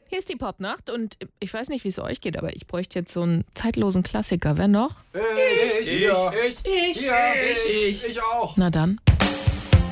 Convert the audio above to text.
Hier ist die Popnacht und ich weiß nicht, wie es euch geht, aber ich bräuchte jetzt so einen zeitlosen Klassiker. Wer noch? Ich auch. Na dann.